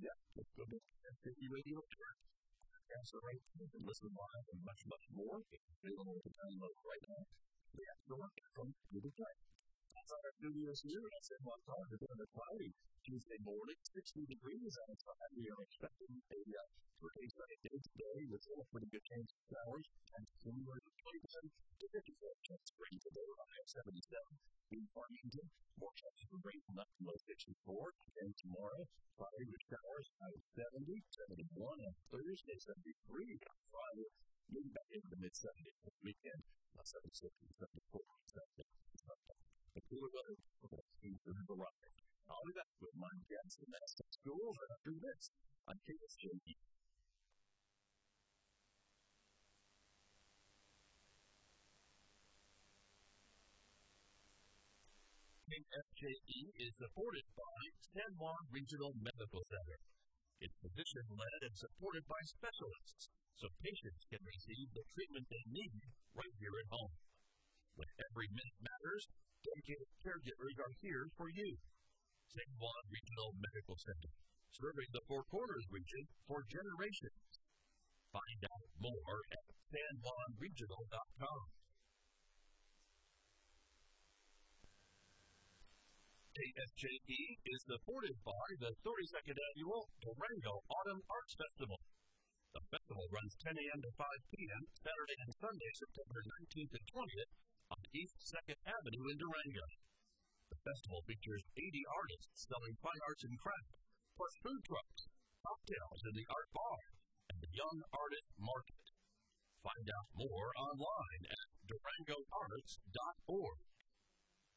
Yeah, just go to FJB Radio Network. Cancel right there and listen live and much, much more. It's available to download right now. The App Store from Google Play. Outside our studios here at San Juan College, it's going to be cloudy Tuesday morning, 60 degrees outside. We are expecting a pretty sunny day today with a pretty good chance of showers and anywhere from 20% to 50% chance of rain today on I-77 in Farmington. More chances of rain from that to low 64. Again tomorrow, Friday with showers, I-70, 71 on Thursday, 73 on Friday, maybe back into the mid-70s this weekend, 76 and 74 on Saturday. The cooler weather seems to have arrived. I'll be back with my guests in Aztec Schools after this on KSJE. KSJE is supported by San Juan Regional Medical Center. It's physician-led and supported by specialists, so patients can receive the treatment they need right here at home. When every minute matters, dedicated caregivers are here for you. San Juan Regional Medical Center, serving the Four Corners region for generations. Find out more at sanjuanregional.com. KSJE is supported by the 32nd Annual Durango Autumn Arts Festival. The festival runs 10 a.m. to 5 p.m. Saturday and Sunday, September 19th and 20th on East 2nd Avenue in Durango. The festival features 80 artists selling fine arts and crafts, plus food trucks, cocktails in the art bar, and the Young Artist Market. Find out more online at durangoarts.org.